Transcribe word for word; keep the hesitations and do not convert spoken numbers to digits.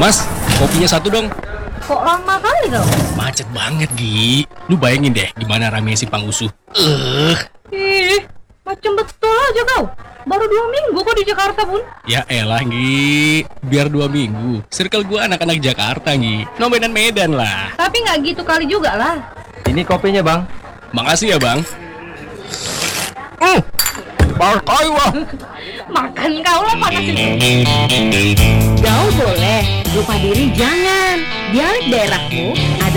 Mas, kopinya satu dong. Kok lama kali kau? Macet banget, Gi. Lu bayangin deh gimana rame si Pangusuh. Eh, Ih, macam betul aja kau. Baru dua minggu kok di Jakarta pun. Ya elah, Gi. Biar dua minggu. Circle gua anak-anak Jakarta, Gi. No Medan-Medan lah. Tapi nggak gitu kali juga lah. Ini kopinya, Bang. Makasih ya, Bang. Hmm, partai wah. Makan kau lah panasin. Kau boleh, lupa diri jangan. Dialek daerahmu ada